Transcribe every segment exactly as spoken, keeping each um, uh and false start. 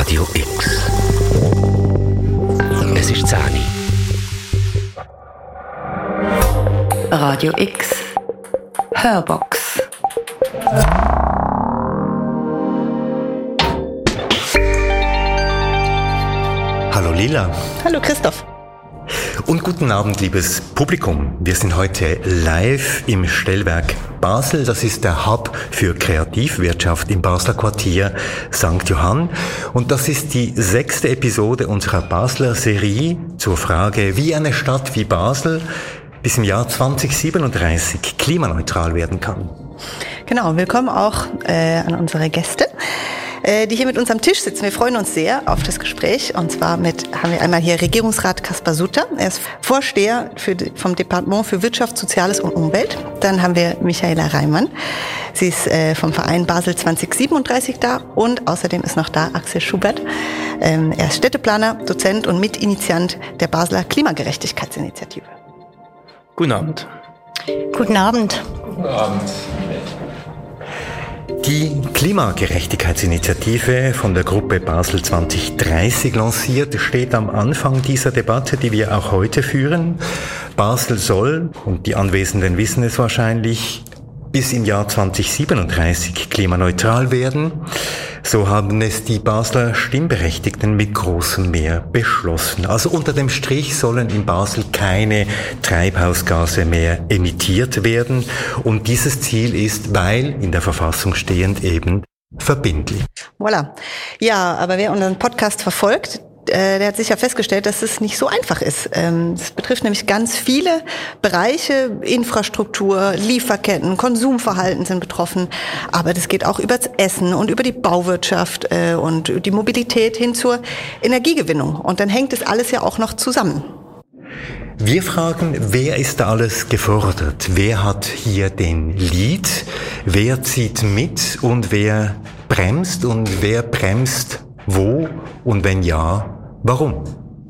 Radio X. Es ist zehn Uhr. Radio X Hörbox. Hallo Lila. Hallo Christoph. Und guten Abend, liebes Publikum. Wir sind heute live im Stellwerk Basel. Das ist der Hub für Kreativwirtschaft im Basler Quartier Sankt Johann. Und das ist die sechste Episode unserer Basler Serie zur Frage, wie eine Stadt wie Basel bis im Jahr zwanzig siebenunddreißig klimaneutral werden kann. Genau, willkommen auch äh, an unsere Gäste, äh, die hier mit uns am Tisch sitzen. Wir freuen uns sehr auf das Gespräch. Und zwar mit haben wir einmal hier Regierungsrat Kaspar Sutter. Er ist Vorsteher für, vom Departement für Wirtschaft, Soziales und Umwelt. Dann haben wir Michaela Reimann. Sie ist äh, vom Verein Basel zwanzig siebenunddreißig da. Und außerdem ist noch da Axel Schubert. Ähm, er ist Städteplaner, Dozent und Mitinitiant der Basler Klimagerechtigkeitsinitiative. Guten Abend. Guten Abend. Guten Abend. Die Klimagerechtigkeitsinitiative von der Gruppe Basel zwanzig dreißig lanciert, steht am Anfang dieser Debatte, die wir auch heute führen. Basel soll, und die Anwesenden wissen es wahrscheinlich, bis im Jahr zwanzig siebenunddreißig klimaneutral werden. So haben es die Basler Stimmberechtigten mit großem Mehr beschlossen. Also unter dem Strich sollen in Basel keine Treibhausgase mehr emittiert werden. Und dieses Ziel ist, weil in der Verfassung stehend, eben verbindlich. Voilà. Ja, aber wer unseren Podcast verfolgt, der hat sicher festgestellt, dass es nicht so einfach ist. Es betrifft nämlich ganz viele Bereiche, Infrastruktur, Lieferketten, Konsumverhalten sind betroffen. Aber das geht auch über das Essen und über die Bauwirtschaft und die Mobilität hin zur Energiegewinnung. Und dann hängt das alles ja auch noch zusammen. Wir fragen, wer ist da alles gefordert? Wer hat hier den Lead? Wer zieht mit und wer bremst? Und wer bremst wo? Und wenn ja, warum?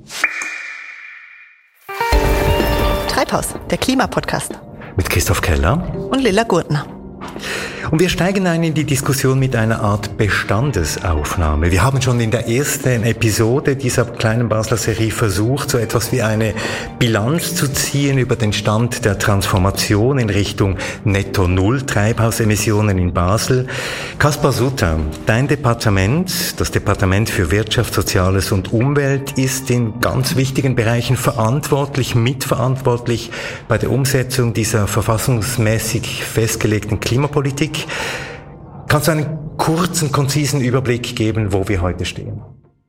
Treibhaus, der Klimapodcast. Mit Christoph Keller und Lilla Gurtner. Und wir steigen ein in die Diskussion mit einer Art Bestandesaufnahme. Wir haben schon in der ersten Episode dieser kleinen Basler Serie versucht, so etwas wie eine Bilanz zu ziehen über den Stand der Transformation in Richtung Netto-Null-Treibhausemissionen in Basel. Kaspar Sutter, dein Departement, das Departement für Wirtschaft, Soziales und Umwelt, ist in ganz wichtigen Bereichen verantwortlich, mitverantwortlich bei der Umsetzung dieser verfassungsmäßig festgelegten Klimapolitik. Kannst du einen kurzen, konzisen Überblick geben, wo wir heute stehen?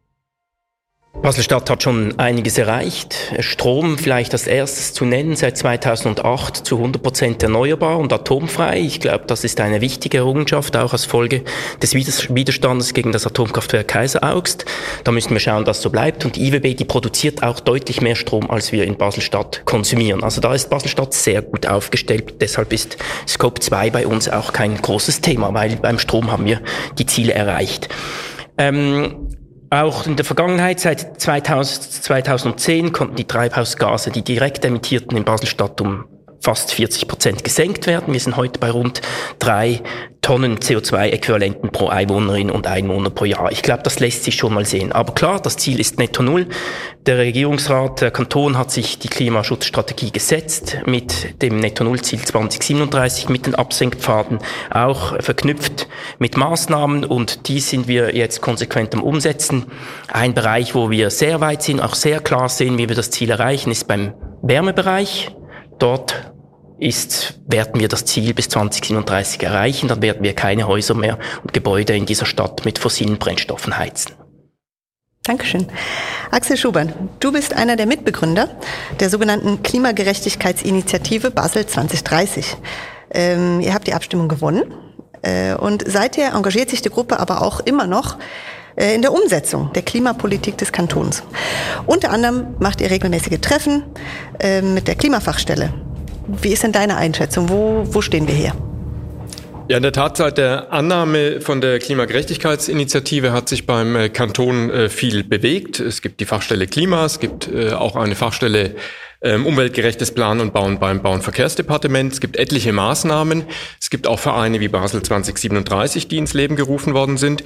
Basel-Stadt hat schon einiges erreicht. Strom vielleicht als erstes zu nennen, seit zweitausendacht zu hundert Prozent erneuerbar und atomfrei. Ich glaube, das ist eine wichtige Errungenschaft, auch als Folge des Widerstandes gegen das Atomkraftwerk Kaiseraugst. Da müssen wir schauen, dass das so bleibt. Und die I W B, die produziert auch deutlich mehr Strom, als wir in Basel-Stadt konsumieren. Also da ist Basel-Stadt sehr gut aufgestellt. Deshalb ist Scope zwei bei uns auch kein großes Thema, weil beim Strom haben wir die Ziele erreicht. Ähm, Auch in der Vergangenheit, seit zweitausend, zweitausendzehn, konnten die Treibhausgase, die direkt emittierten in Basel-Stadt, um fast vierzig Prozent gesenkt werden. Wir sind heute bei rund drei Tonnen C O zwei Äquivalenten pro Einwohnerin und Einwohner pro Jahr. Ich glaube, das lässt sich schon mal sehen. Aber klar, das Ziel ist Netto Null. Der Regierungsrat, der Kanton hat sich die Klimaschutzstrategie gesetzt mit dem Netto Null Ziel zwanzig siebenunddreißig, mit den Absenkpfaden auch verknüpft mit Maßnahmen, und die sind wir jetzt konsequent am Umsetzen. Ein Bereich, wo wir sehr weit sind, auch sehr klar sehen, wie wir das Ziel erreichen, ist beim Wärmebereich. Dort ist, werden wir das Ziel bis zwanzig siebenunddreißig erreichen, dann werden wir keine Häuser mehr und Gebäude in dieser Stadt mit fossilen Brennstoffen heizen. Dankeschön. Axel Schubert, du bist einer der Mitbegründer der sogenannten Klimagerechtigkeitsinitiative Basel zwanzig dreißig. Ähm, ihr habt die Abstimmung gewonnen äh, und seither engagiert sich die Gruppe aber auch immer noch äh, in der Umsetzung der Klimapolitik des Kantons. Unter anderem macht ihr regelmäßige Treffen äh, mit der Klimafachstelle. Wie ist denn deine Einschätzung? Wo, wo stehen wir hier? Ja, in der Tat, seit der Annahme von der Klimagerechtigkeitsinitiative hat sich beim Kanton äh, viel bewegt. Es gibt die Fachstelle Klima, es gibt äh, auch eine Fachstelle ähm, umweltgerechtes Planen und Bauen beim Bau- und Verkehrsdepartement. Es gibt etliche Maßnahmen. Es gibt auch Vereine wie Basel zwanzig siebenunddreißig, die ins Leben gerufen worden sind.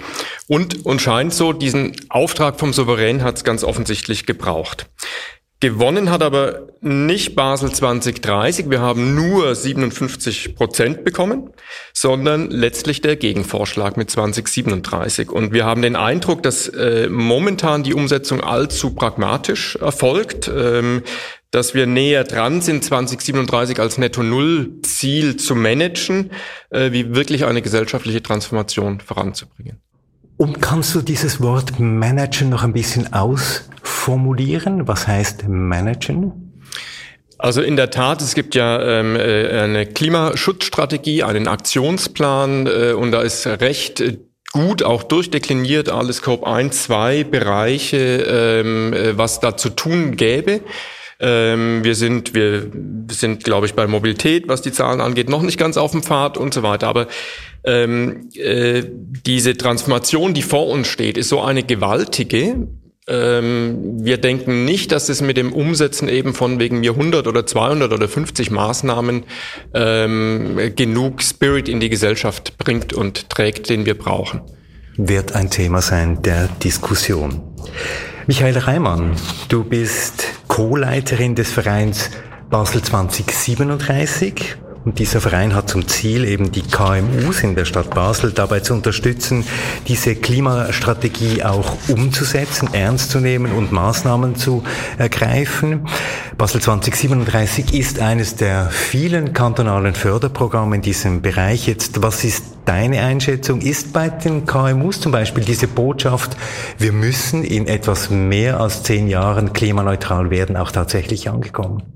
Und, und scheint so, diesen Auftrag vom Souverän hat es ganz offensichtlich gebraucht. Gewonnen hat aber nicht Basel zwanzig dreißig, wir haben nur siebenundfünfzig Prozent bekommen, sondern letztlich der Gegenvorschlag mit zwanzig siebenunddreißig. Und wir haben den Eindruck, dass äh, momentan die Umsetzung allzu pragmatisch erfolgt, ähm, dass wir näher dran sind, zwanzig siebenunddreißig als Netto-Null-Ziel zu managen, äh, wie wirklich eine gesellschaftliche Transformation voranzubringen. Und kannst du dieses Wort managen noch ein bisschen ausformulieren? Was heißt managen? Also in der Tat, es gibt ja ähm, eine Klimaschutzstrategie, einen Aktionsplan äh, und da ist recht äh, gut auch durchdekliniert alle Scope eins, zwei Bereiche, ähm, äh, was da zu tun gäbe. Ähm, wir sind, wir sind, glaube ich, bei Mobilität, was die Zahlen angeht, noch nicht ganz auf dem Pfad und so weiter. Aber ähm, äh, diese Transformation, die vor uns steht, ist so eine gewaltige. Ähm, wir denken nicht, dass es mit dem Umsetzen eben von wegen mir hundert oder zweihundert oder fünfzig Maßnahmen ähm, genug Spirit in die Gesellschaft bringt und trägt, den wir brauchen. Wird ein Thema sein der Diskussion. Michael Reimann, du bist Co-Leiterin des Vereins Basel zwanzig siebenunddreißig und dieser Verein hat zum Ziel, eben die K M Us in der Stadt Basel dabei zu unterstützen, diese Klimastrategie auch umzusetzen, ernst zu nehmen und Maßnahmen zu ergreifen. Basel zwanzig siebenunddreißig ist eines der vielen kantonalen Förderprogramme in diesem Bereich. Jetzt, was ist deine Einschätzung? Ist bei den K M Us zum Beispiel diese Botschaft, wir müssen in etwas mehr als zehn Jahren klimaneutral werden, auch tatsächlich angekommen?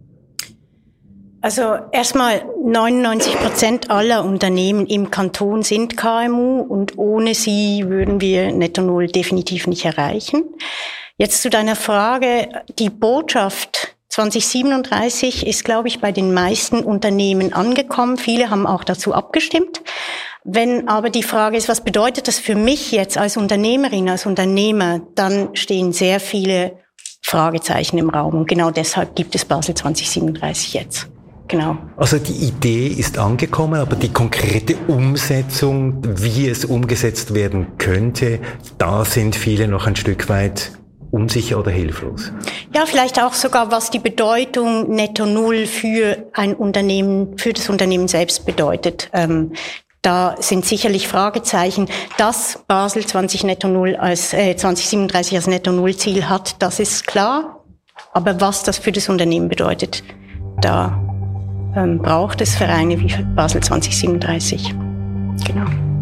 Also erstmal neunundneunzig Prozent aller Unternehmen im Kanton sind K M U und ohne sie würden wir Netto Null definitiv nicht erreichen. Jetzt zu deiner Frage, die Botschaft zwanzig siebenunddreißig ist, glaube ich, bei den meisten Unternehmen angekommen. Viele haben auch dazu abgestimmt. Wenn aber die Frage ist, was bedeutet das für mich jetzt als Unternehmerin, als Unternehmer, dann stehen sehr viele Fragezeichen im Raum. Und genau deshalb gibt es Basel zwanzig siebenunddreißig jetzt. Genau. Also die Idee ist angekommen, aber die konkrete Umsetzung, wie es umgesetzt werden könnte, da sind viele noch ein Stück weit unsicher oder hilflos. Ja, vielleicht auch sogar, was die Bedeutung Netto Null für ein Unternehmen, für das Unternehmen selbst bedeutet. Ähm, da sind sicherlich Fragezeichen. Dass Basel zwanzig Netto Null als äh, zwanzig siebenunddreißig als Netto Null Ziel hat, das ist klar. Aber was das für das Unternehmen bedeutet, da ähm, braucht es Vereine wie Basel zwanzig siebenunddreißig. Genau.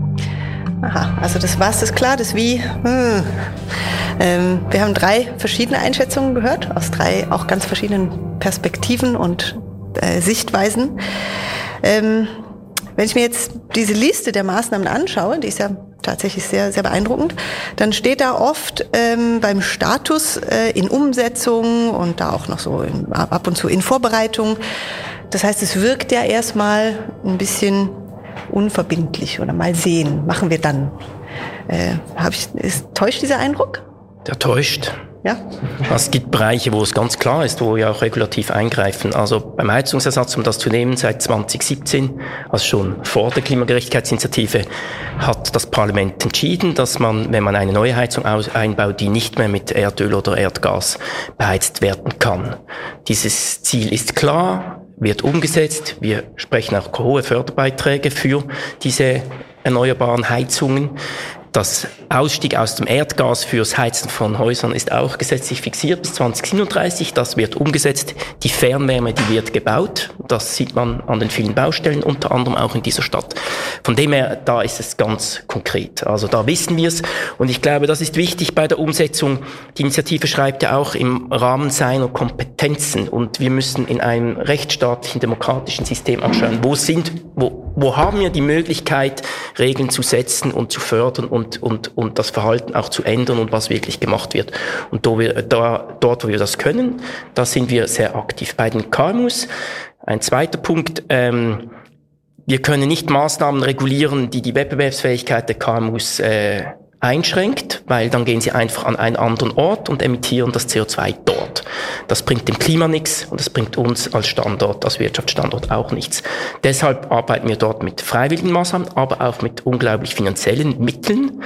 Aha, also das Was ist klar, das Wie. Hm. Ähm, wir haben drei verschiedene Einschätzungen gehört, aus drei auch ganz verschiedenen Perspektiven und äh, Sichtweisen. Ähm, wenn ich mir jetzt diese Liste der Maßnahmen anschaue, die ist ja tatsächlich sehr, sehr beeindruckend, dann steht da oft ähm, beim Status äh, in Umsetzung und da auch noch so in, ab und zu in Vorbereitung. Das heißt, es wirkt ja erstmal ein bisschen unverbindlich oder mal sehen, machen wir dann. Äh, hab ich, ist, täuscht dieser Eindruck? Der täuscht. Ja. Es gibt Bereiche, wo es ganz klar ist, wo wir auch regulativ eingreifen. Also beim Heizungsersatz, um das zu nehmen, seit zwanzig siebzehn, also schon vor der Klimagerechtigkeitsinitiative, hat das Parlament entschieden, dass man, wenn man eine neue Heizung einbaut, die nicht mehr mit Erdöl oder Erdgas beheizt werden kann. Dieses Ziel ist klar, wird umgesetzt. Wir sprechen auch hohe Förderbeiträge für diese erneuerbaren Heizungen. Das Ausstieg aus dem Erdgas fürs Heizen von Häusern ist auch gesetzlich fixiert bis zwanzig siebenunddreißig. Das wird umgesetzt. Die Fernwärme, die wird gebaut. Das sieht man an den vielen Baustellen, unter anderem auch in dieser Stadt. Von dem her, da ist es ganz konkret. Also da wissen wir es. Und ich glaube, das ist wichtig bei der Umsetzung. Die Initiative schreibt ja auch im Rahmen seiner Kompetenzen. Und wir müssen in einem rechtsstaatlichen, demokratischen System auch schauen, wo sind, wo, wo haben wir die Möglichkeit, Regeln zu setzen und zu fördern und Und, und, und das Verhalten auch zu ändern und was wirklich gemacht wird. Und da wir, da, dort, wo wir das können, da sind wir sehr aktiv. Bei den K M Us, ein zweiter Punkt, ähm, wir können nicht Maßnahmen regulieren, die die Wettbewerbsfähigkeit der K M Us äh, einschränkt, weil dann gehen sie einfach an einen anderen Ort und emittieren das C O zwei dort. Das bringt dem Klima nichts und das bringt uns als Standort, als Wirtschaftsstandort auch nichts. Deshalb arbeiten wir dort mit freiwilligen Maßnahmen, aber auch mit unglaublich finanziellen Mitteln.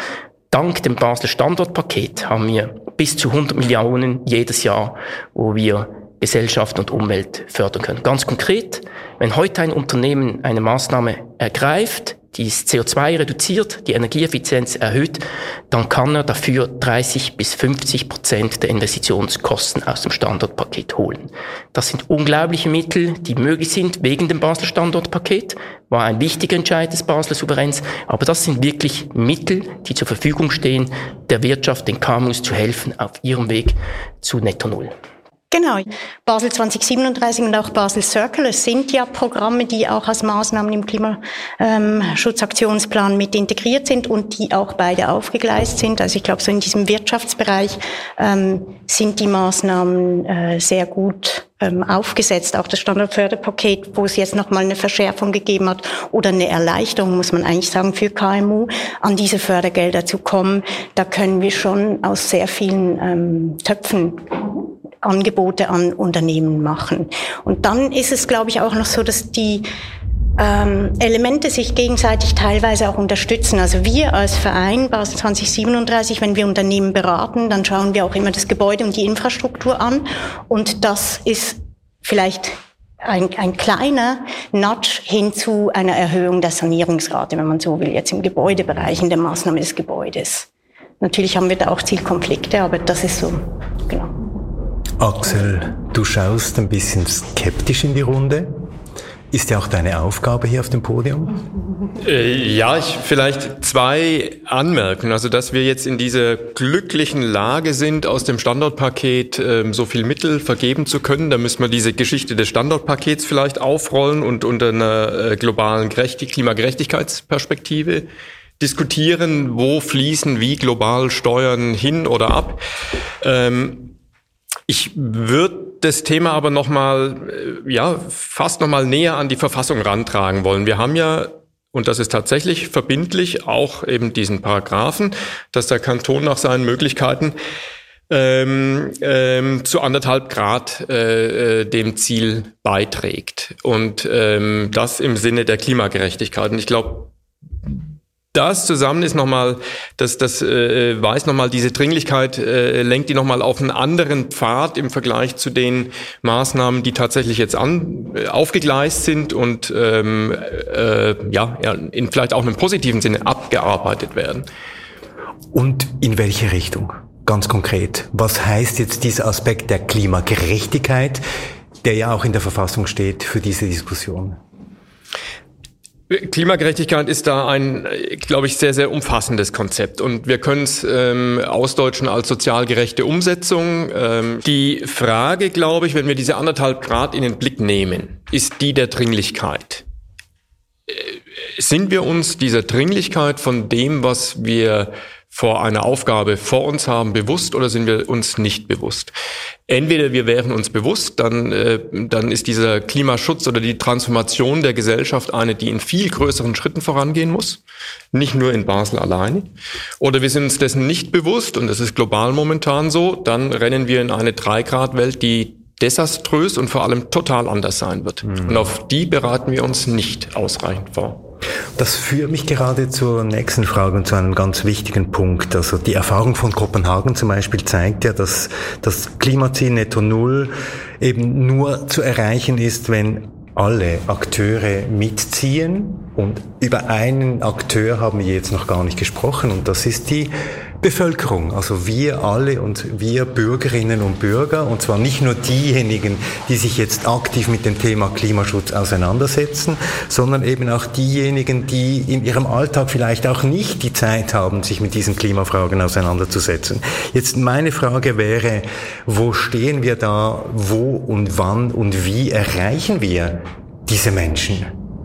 Dank dem Basler Standortpaket haben wir bis zu hundert Millionen jedes Jahr, wo wir Gesellschaft und Umwelt fördern können. Ganz konkret, wenn heute ein Unternehmen eine Maßnahme ergreift, die das C O zwei reduziert, die Energieeffizienz erhöht, dann kann er dafür dreißig bis fünfzig Prozent der Investitionskosten aus dem Standortpaket holen. Das sind unglaubliche Mittel, die möglich sind wegen dem Basler Standortpaket. War ein wichtiger Entscheid des Basler Souveräns, aber das sind wirklich Mittel, die zur Verfügung stehen, der Wirtschaft, den K M Us zu helfen auf ihrem Weg zu Netto Null. Genau. Basel zwanzig siebenunddreißig und auch Basel Circle, es sind ja Programme, die auch als Maßnahmen im Klimaschutzaktionsplan mit integriert sind und die auch beide aufgegleist sind. Also ich glaube, so in diesem Wirtschaftsbereich ähm, sind die Maßnahmen äh, sehr gut ähm, aufgesetzt. Auch das Standortförderpaket, wo es jetzt nochmal eine Verschärfung gegeben hat oder eine Erleichterung, muss man eigentlich sagen, für K M U, an diese Fördergelder zu kommen. Da können wir schon aus sehr vielen ähm, Töpfen Angebote an Unternehmen machen. Und dann ist es, glaube ich, auch noch so, dass die ähm, Elemente sich gegenseitig teilweise auch unterstützen. Also wir als Verein Basel zwanzig siebenunddreißig, wenn wir Unternehmen beraten, dann schauen wir auch immer das Gebäude und die Infrastruktur an. Und das ist vielleicht ein, ein kleiner Nudge hin zu einer Erhöhung der Sanierungsrate, wenn man so will, jetzt im Gebäudebereich, in der Maßnahme des Gebäudes. Natürlich haben wir da auch Zielkonflikte, aber das ist so, genau. Axel, du schaust ein bisschen skeptisch in die Runde. Ist ja auch deine Aufgabe hier auf dem Podium? Äh, ja, ich vielleicht zwei anmerken. Also, dass wir jetzt in dieser glücklichen Lage sind, aus dem Standortpaket äh, so viel Mittel vergeben zu können. Da müssen wir diese Geschichte des Standortpakets vielleicht aufrollen und unter einer äh, globalen Gerecht- Klimagerechtigkeitsperspektive diskutieren, wo fließen wie global Steuern hin oder ab. Ähm, Ich würde das Thema aber nochmal, ja, fast nochmal näher an die Verfassung rantragen wollen. Wir haben ja, und das ist tatsächlich verbindlich, auch eben diesen Paragraphen, dass der Kanton nach seinen Möglichkeiten ähm, ähm, zu anderthalb Grad äh, dem Ziel beiträgt. Und ähm, das im Sinne der Klimagerechtigkeit. Und ich glaube, das zusammen ist nochmal, das, das äh, weiß nochmal, diese Dringlichkeit äh, lenkt die nochmal auf einen anderen Pfad im Vergleich zu den Maßnahmen, die tatsächlich jetzt an, äh, aufgegleist sind und ähm, äh, ja, ja in vielleicht auch einem positiven Sinne abgearbeitet werden. Und in welche Richtung? Ganz konkret. Was heißt jetzt dieser Aspekt der Klimagerechtigkeit, der ja auch in der Verfassung steht für diese Diskussion? Klimagerechtigkeit ist da ein, glaube ich, sehr, sehr umfassendes Konzept und wir können es ähm, ausdeutschen als sozial gerechte Umsetzung. Ähm, die Frage, glaube ich, wenn wir diese anderthalb Grad in den Blick nehmen, ist die der Dringlichkeit. Äh, sind wir uns dieser Dringlichkeit von dem, was wir vor einer Aufgabe vor uns haben, bewusst oder sind wir uns nicht bewusst? Entweder wir wären uns bewusst, dann, äh, dann ist dieser Klimaschutz oder die Transformation der Gesellschaft eine, die in viel größeren Schritten vorangehen muss, nicht nur in Basel alleine. Oder wir sind uns dessen nicht bewusst, und das ist global momentan so, dann rennen wir in eine drei Grad Welt, die desaströs und vor allem total anders sein wird. Mhm. Und auf die bereiten wir uns nicht ausreichend vor. Das führt mich gerade zur nächsten Frage und zu einem ganz wichtigen Punkt. Also die Erfahrung von Kopenhagen zum Beispiel zeigt ja, dass das Klimaziel Netto Null eben nur zu erreichen ist, wenn alle Akteure mitziehen. Und über einen Akteur haben wir jetzt noch gar nicht gesprochen, und das ist die Bevölkerung, also wir alle und wir Bürgerinnen und Bürger, und zwar nicht nur diejenigen, die sich jetzt aktiv mit dem Thema Klimaschutz auseinandersetzen, sondern eben auch diejenigen, die in ihrem Alltag vielleicht auch nicht die Zeit haben, sich mit diesen Klimafragen auseinanderzusetzen. Jetzt meine Frage wäre, wo stehen wir da, wo und wann und wie erreichen wir diese Menschen?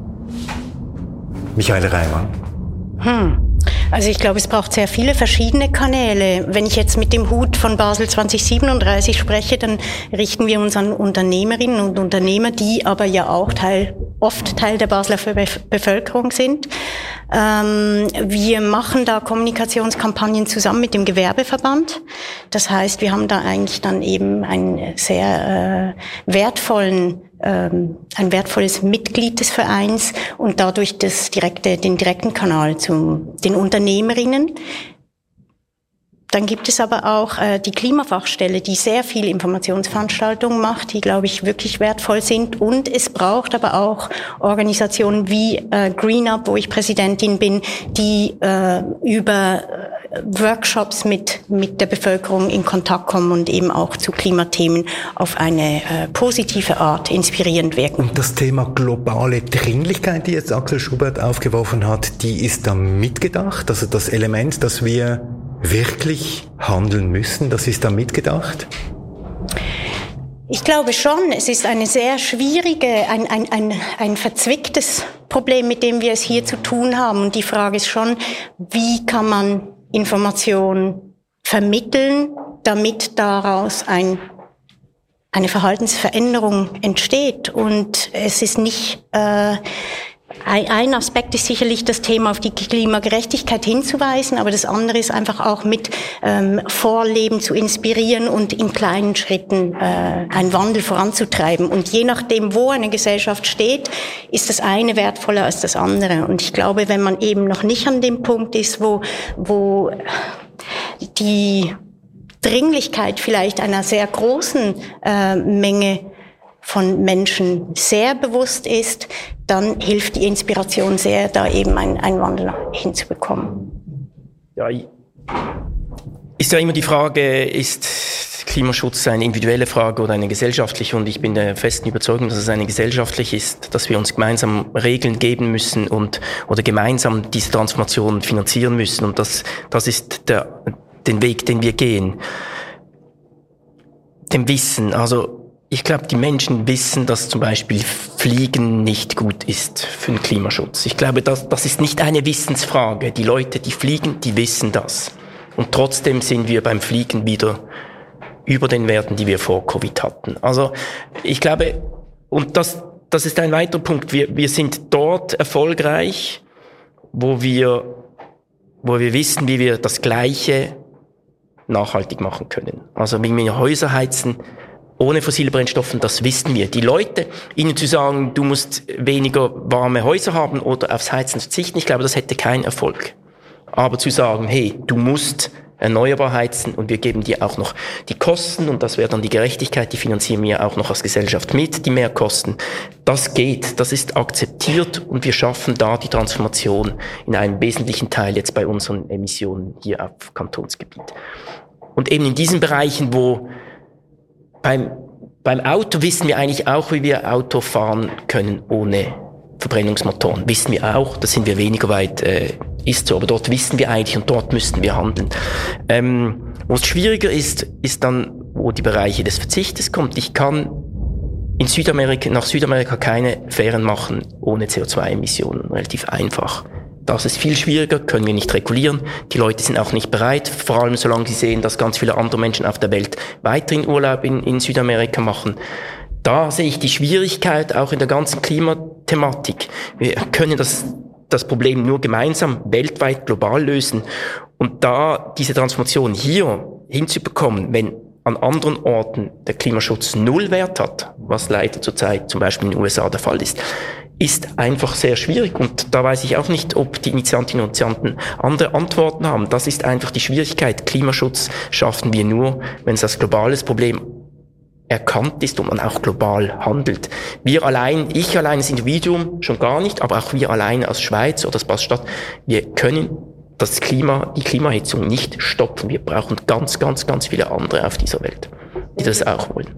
Michael Reimann. Hm. Also ich glaube, es braucht sehr viele verschiedene Kanäle. Wenn ich jetzt mit dem Hut von Basel zwanzig siebenunddreißig spreche, dann richten wir uns an Unternehmerinnen und Unternehmer, die aber ja auch Teil, oft Teil der Basler Bevölkerung sind. Ähm, wir machen da Kommunikationskampagnen zusammen mit dem Gewerbeverband. Das heißt, wir haben da eigentlich dann eben einen sehr äh, wertvollen ein wertvolles Mitglied des Vereins und dadurch das direkte, den direkten Kanal zu den Unternehmerinnen, Dann gibt es aber auch äh, die Klimafachstelle, die sehr viel Informationsveranstaltungen macht, die, glaube ich, wirklich wertvoll sind. Und es braucht aber auch Organisationen wie äh, GreenUp, wo ich Präsidentin bin, die äh, über äh, Workshops mit mit der Bevölkerung in Kontakt kommen und eben auch zu Klimathemen auf eine äh, positive Art inspirierend wirken. Und das Thema globale Dringlichkeit, die jetzt Axel Schubert aufgeworfen hat, die ist da mitgedacht? Also das Element, dass wir wirklich handeln müssen, das ist da mitgedacht? Ich glaube schon, es ist eine sehr schwierige, ein, ein, ein, ein verzwicktes Problem, mit dem wir es hier zu tun haben. Und die Frage ist schon, wie kann man Information vermitteln, damit daraus ein, eine Verhaltensveränderung entsteht. Und es ist nicht... Äh, Ein Aspekt ist sicherlich das Thema auf die Klimagerechtigkeit hinzuweisen, aber das andere ist einfach auch mit ähm, Vorleben zu inspirieren und in kleinen Schritten äh, einen Wandel voranzutreiben. Und je nachdem, wo eine Gesellschaft steht, ist das eine wertvoller als das andere. Und ich glaube, wenn man eben noch nicht an dem Punkt ist, wo, wo die Dringlichkeit vielleicht einer sehr großen äh, Menge von Menschen sehr bewusst ist, dann hilft die Inspiration sehr, da eben einen, einen Wandel hinzubekommen. Ja, ist ja immer die Frage, ist Klimaschutz eine individuelle Frage oder eine gesellschaftliche? Und ich bin der festen Überzeugung, dass es eine gesellschaftliche ist, dass wir uns gemeinsam Regeln geben müssen und oder gemeinsam diese Transformation finanzieren müssen. Und das, das ist der, den Weg, den wir gehen. Dem Wissen, also ich glaube, die Menschen wissen, dass zum Beispiel Fliegen nicht gut ist für den Klimaschutz. Ich glaube, das, das ist nicht eine Wissensfrage. Die Leute, die fliegen, die wissen das. Und trotzdem sind wir beim Fliegen wieder über den Werten, die wir vor Covid hatten. Also ich glaube, und das, das ist ein weiterer Punkt, wir, wir sind dort erfolgreich, wo wir, wo wir wissen, wie wir das Gleiche nachhaltig machen können. Also wie wir Häuser heizen, ohne fossile Brennstoffe, das wissen wir. Die Leute, ihnen zu sagen, du musst weniger warme Häuser haben oder aufs Heizen verzichten, ich glaube, das hätte keinen Erfolg. Aber zu sagen, hey, du musst erneuerbar heizen und wir geben dir auch noch die Kosten und das wäre dann die Gerechtigkeit, die finanzieren wir auch noch als Gesellschaft mit, die Mehrkosten. Das geht, das ist akzeptiert und wir schaffen da die Transformation in einem wesentlichen Teil jetzt bei unseren Emissionen hier auf Kantonsgebiet. Und eben in diesen Bereichen, wo Beim, beim Auto wissen wir eigentlich auch, wie wir Auto fahren können ohne Verbrennungsmotoren. Wissen wir auch, da sind wir weniger weit, äh, ist so, aber dort wissen wir eigentlich und dort müssten wir handeln. Ähm, wo es schwieriger ist, ist dann, wo die Bereiche des Verzichtes kommt. Ich kann in Südamerika, nach Südamerika keine Fähren machen ohne C O zwei Emissionen, relativ einfach. Das ist viel schwieriger, können wir nicht regulieren. Die Leute sind auch nicht bereit, vor allem solange sie sehen, dass ganz viele andere Menschen auf der Welt weiterhin Urlaub in, in Südamerika machen. Da sehe ich die Schwierigkeit auch in der ganzen Klimathematik. Wir können das, das Problem nur gemeinsam, weltweit, global lösen. Und da diese Transformation hier hinzubekommen, wenn an anderen Orten der Klimaschutz Nullwert hat, was leider zurzeit zum Beispiel in den U S A der Fall ist, ist einfach sehr schwierig. Und da weiß ich auch nicht, ob die Initiantinnen und Initianten andere Antworten haben. Das ist einfach die Schwierigkeit. Klimaschutz schaffen wir nur, wenn es als globales Problem erkannt ist und man auch global handelt. Wir allein, ich allein als Individuum schon gar nicht, aber auch wir allein als Schweiz oder als Basel-Stadt, wir können das Klima, die Klimaerhitzung nicht stoppen. Wir brauchen ganz, ganz, ganz viele andere auf dieser Welt, die das auch wollen.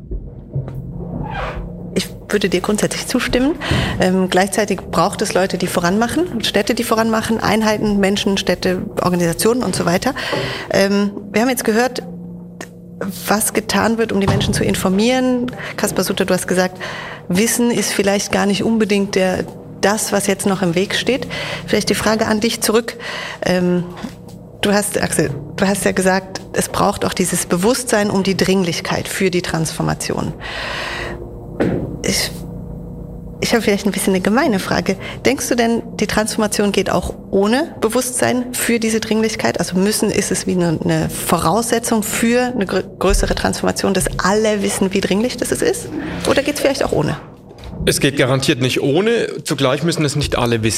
Ich würde dir grundsätzlich zustimmen. Ähm, gleichzeitig braucht es Leute, die voranmachen, Städte, die voranmachen, Einheiten, Menschen, Städte, Organisationen und so weiter. Ähm, wir haben jetzt gehört, was getan wird, um die Menschen zu informieren. Kaspar Sutter, du hast gesagt, Wissen ist vielleicht gar nicht unbedingt der, das, was jetzt noch im Weg steht. Vielleicht die Frage an dich zurück. Ähm, du hast, Axel, du hast ja gesagt, es braucht auch dieses Bewusstsein um die Dringlichkeit für die Transformation. Ich, ich habe vielleicht ein bisschen eine gemeine Frage. Denkst du denn, die Transformation geht auch ohne Bewusstsein für diese Dringlichkeit? Also müssen, ist es wie eine, eine Voraussetzung für eine grö- größere Transformation, dass alle wissen, wie dringlich das ist? Oder geht es vielleicht auch ohne? Es geht garantiert nicht ohne. Zugleich müssen es nicht alle wissen.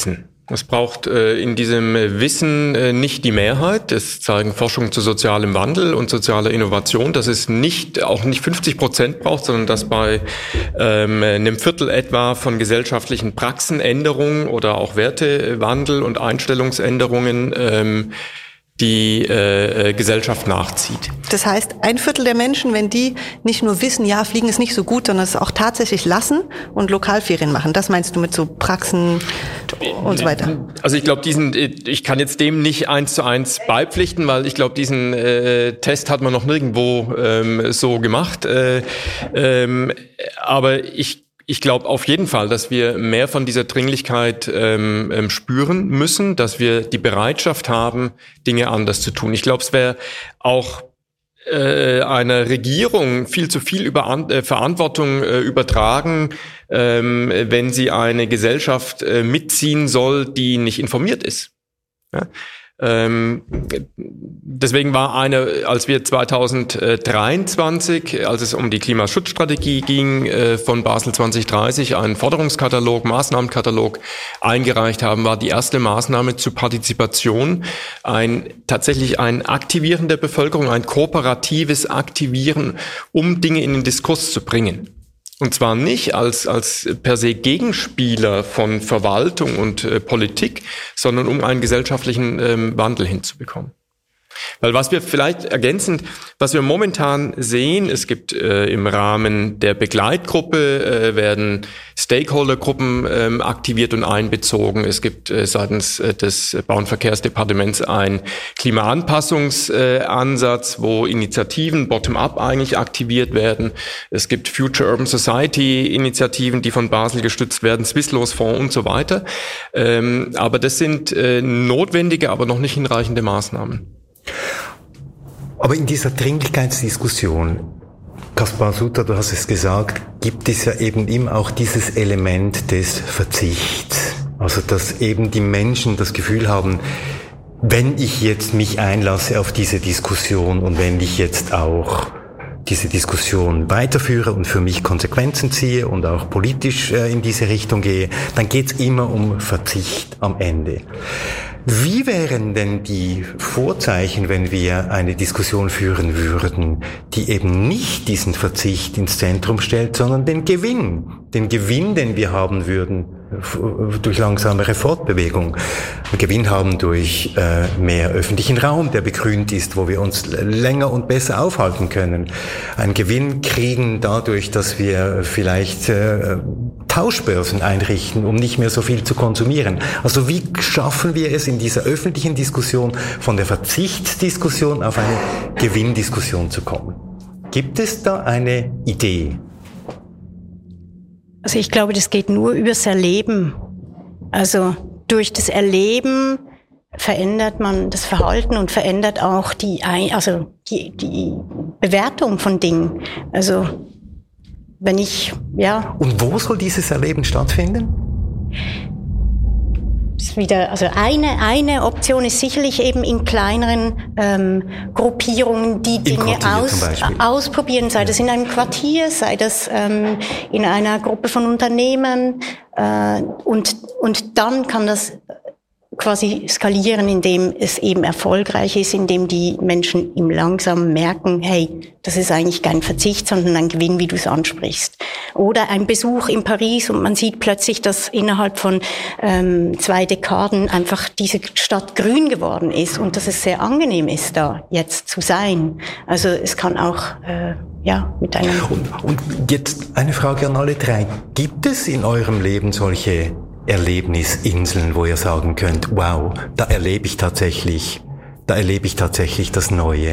Es braucht äh, in diesem Wissen äh, nicht die Mehrheit. Das zeigen Forschungen zu sozialem Wandel und sozialer Innovation, dass es nicht auch nicht fünfzig Prozent braucht, sondern dass bei ähm, einem Viertel etwa von gesellschaftlichen Praxenänderungen oder auch Wertewandel und Einstellungsänderungen ähm, die äh, Gesellschaft nachzieht. Das heißt, ein Viertel der Menschen, wenn die nicht nur wissen, ja, Fliegen ist nicht so gut, sondern es auch tatsächlich lassen und Lokalferien machen. Das meinst du mit so Praxen und so weiter? Also ich glaube, diesen, ich kann jetzt dem nicht eins zu eins beipflichten, weil ich glaube, diesen äh, Test hat man noch nirgendwo ähm, so gemacht. Äh, ähm, aber ich Ich glaube auf jeden Fall, dass wir mehr von dieser Dringlichkeit ähm, ähm, spüren müssen, dass wir die Bereitschaft haben, Dinge anders zu tun. Ich glaube, es wäre auch äh, einer Regierung viel zu viel über an, äh, Verantwortung äh, übertragen, ähm, wenn sie eine Gesellschaft äh, mitziehen soll, die nicht informiert ist. Ja? Ähm, deswegen war eine, als wir zweitausenddreiundzwanzig, als es um die Klimaschutzstrategie ging, äh, von Basel zwanzig dreißig, einen Forderungskatalog, Maßnahmenkatalog eingereicht haben, war die erste Maßnahme zur Partizipation ein tatsächlich ein Aktivieren der Bevölkerung, ein kooperatives Aktivieren, um Dinge in den Diskurs zu bringen. Und zwar nicht als als per se Gegenspieler von Verwaltung und äh, Politik, sondern um einen gesellschaftlichen ähm, Wandel hinzubekommen. Weil was wir vielleicht ergänzend, was wir momentan sehen, es gibt äh, im Rahmen der Begleitgruppe äh, werden Stakeholdergruppen ähm, aktiviert und einbezogen. Es gibt äh, seitens äh, des Bau- und Verkehrsdepartements einen Klimaanpassungs-Ansatz, äh, wo Initiativen bottom-up eigentlich aktiviert werden. Es gibt Future Urban Society-Initiativen, die von Basel gestützt werden, Swisslos-Fonds und so weiter. Ähm, aber das sind äh, notwendige, aber noch nicht hinreichende Maßnahmen. Aber in dieser Dringlichkeitsdiskussion, Kaspar Sutter, du hast es gesagt, gibt es ja eben immer auch dieses Element des Verzichts. Also dass eben die Menschen das Gefühl haben, wenn ich jetzt mich einlasse auf diese Diskussion und wenn ich jetzt auch diese Diskussion weiterführe und für mich Konsequenzen ziehe und auch politisch äh, in diese Richtung gehe, dann geht es immer um Verzicht am Ende. Wie wären denn die Vorzeichen, wenn wir eine Diskussion führen würden, die eben nicht diesen Verzicht ins Zentrum stellt, sondern den Gewinn, den Gewinn, den wir haben würden durch langsamere Fortbewegung, Gewinn haben durch äh, mehr öffentlichen Raum, der begrünt ist, wo wir uns länger und besser aufhalten können, einen Gewinn kriegen dadurch, dass wir vielleicht äh, Tauschbörsen einrichten, um nicht mehr so viel zu konsumieren. Also wie schaffen wir es in dieser öffentlichen Diskussion von der Verzichtsdiskussion auf eine Gewinndiskussion zu kommen? Gibt es da eine Idee? Also ich glaube, das geht nur übers Erleben. Also durch das Erleben verändert man das Verhalten und verändert auch die, also die, die Bewertung von Dingen. Also wenn ich, ja. Und wo soll dieses Erleben stattfinden? Ist wieder, also eine eine Option ist sicherlich eben in kleineren ähm, Gruppierungen die Dinge aus, ausprobieren, sei ja. das in einem Quartier, sei das ähm, in einer Gruppe von Unternehmen äh, und und dann kann das quasi skalieren, indem es eben erfolgreich ist, indem die Menschen im langsam merken, hey, das ist eigentlich kein Verzicht, sondern ein Gewinn, wie du es ansprichst. Oder ein Besuch in Paris und man sieht plötzlich, dass innerhalb von ähm, zwei Dekaden einfach diese Stadt grün geworden ist und dass es sehr angenehm ist, da jetzt zu sein. Also es kann auch äh, ja mit einem... Und, und jetzt eine Frage an alle drei. Gibt es in eurem Leben solche Erlebnisinseln, wo ihr sagen könnt, wow, da erlebe ich tatsächlich, da erlebe ich tatsächlich das Neue?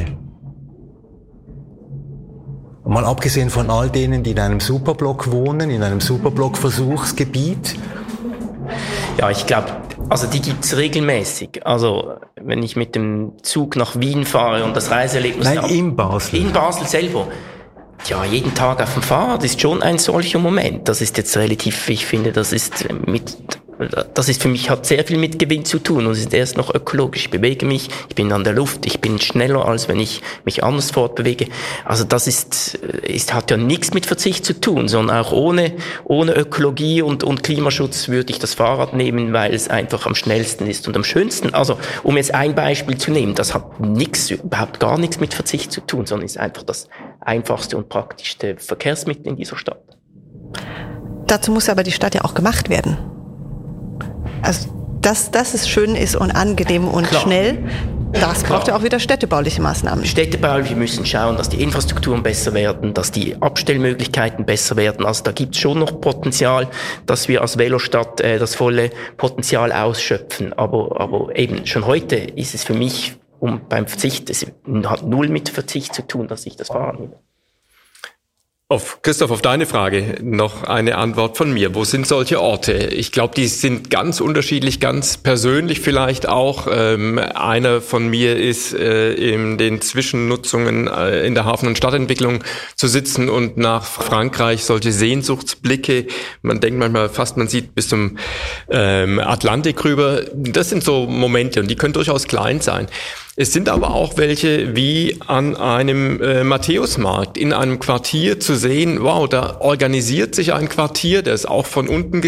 Mal abgesehen von all denen, die in einem Superblock wohnen, in einem Superblock-Versuchsgebiet. Ja, ich glaube, also die gibt's regelmäßig. Also wenn ich mit dem Zug nach Wien fahre und das Reiseerlebnis... Nein, in Basel. In Basel selber. Ja, jeden Tag auf dem Fahrrad ist schon ein solcher Moment. Das ist jetzt relativ, ich finde, das ist mit Das ist für mich, hat sehr viel mit Gewinn zu tun und es ist erst noch ökologisch. Ich bewege mich, ich bin an der Luft, ich bin schneller, als wenn ich mich anders fortbewege. Also das ist, ist hat ja nichts mit Verzicht zu tun, sondern auch ohne, ohne Ökologie und, und Klimaschutz würde ich das Fahrrad nehmen, weil es einfach am schnellsten ist und am schönsten. Also, um jetzt ein Beispiel zu nehmen, das hat nichts, überhaupt gar nichts mit Verzicht zu tun, sondern ist einfach das einfachste und praktischste Verkehrsmittel in dieser Stadt. Dazu muss aber die Stadt ja auch gemacht werden. Also, dass, dass es schön ist und angenehm und Klar. schnell, das Klar. braucht ja auch wieder städtebauliche Maßnahmen. Städtebaulich, wir müssen schauen, dass die Infrastrukturen besser werden, dass die Abstellmöglichkeiten besser werden. Also da gibt es schon noch Potenzial, dass wir als Velostadt äh, das volle Potenzial ausschöpfen. Aber, aber eben, schon heute ist es für mich, um beim Verzicht, es hat null mit Verzicht zu tun, dass ich das Fahrrad nehme. Auf, Christoph, auf deine Frage noch eine Antwort von mir. Wo sind solche Orte? Ich glaube, die sind ganz unterschiedlich, ganz persönlich vielleicht auch. Ähm, einer von mir ist äh, in den Zwischennutzungen äh, in der Hafen- und Stadtentwicklung zu sitzen und nach Frankreich solche Sehnsuchtsblicke. Man denkt manchmal fast, man sieht bis zum ähm, Atlantik rüber. Das sind so Momente und die können durchaus klein sein. Es sind aber auch welche wie an einem äh, Matthäusmarkt in einem Quartier zu sehen, wow, da organisiert sich ein Quartier, das ist auch von unten